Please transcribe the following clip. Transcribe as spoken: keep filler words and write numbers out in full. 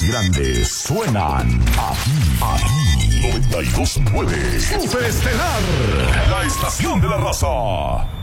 grandes suenan aquí, aquí. noventa y dos punto nueve Super Estelar, la estación de la raza.